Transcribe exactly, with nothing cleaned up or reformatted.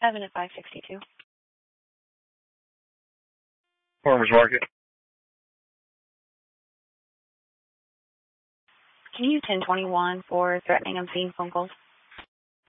Evan at five sixty-two. Farmers Market. Can you ten twenty-one for threatening obscene phone calls?